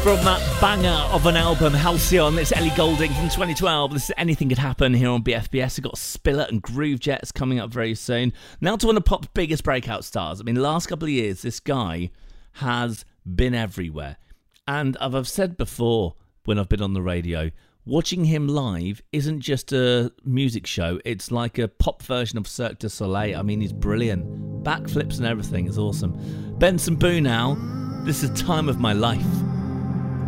From that banger of an album, Halcyon, it's Ellie Goulding from 2012. This is Anything Could Happen here on BFBS. We've got Spiller and Groove Jets coming up very soon. Now to one of pop's biggest breakout stars. I mean, the last couple of years, this guy has been everywhere. And I've said before when I've been on the radio, watching him live isn't just a music show. It's like a pop version of Cirque du Soleil. I mean, he's brilliant. Backflips and everything is awesome. Benson Boone now. This is Time of My Life.